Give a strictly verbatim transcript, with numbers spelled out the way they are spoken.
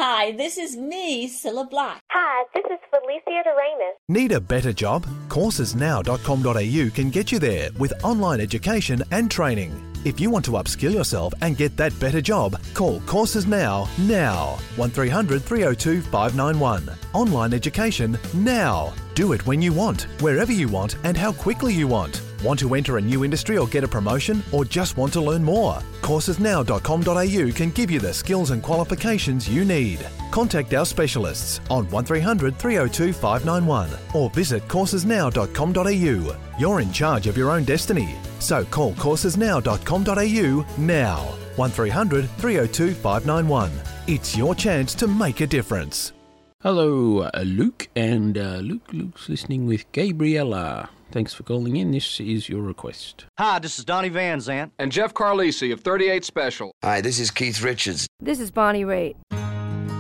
Hi, this is me, Cilla Black. Hi, this is Felicia Doremus. Need a better job? courses now dot com dot a u can get you there with online education and training. If you want to upskill yourself and get that better job, call Courses Now, now. one three hundred, three oh two, five nine one. Online education now. Do it when you want, wherever you want and how quickly you want. Want to enter a new industry or get a promotion, or just want to learn more? courses now dot com dot a u can give you the skills and qualifications you need. Contact our specialists on one three hundred, three oh two, five nine one or visit courses now dot com dot a u. You're in charge of your own destiny, so call courses now dot com dot a u now. one three hundred, three oh two, five nine one. It's your chance to make a difference. Hello, uh, Luke, and uh, Luke, Luke's listening with Gabriella. Thanks for calling in. This is your request. Hi, this is Donnie Van Zant. And Jeff Carlisi of thirty-eight Special. Hi, this is Keith Richards. This is Bonnie Raitt.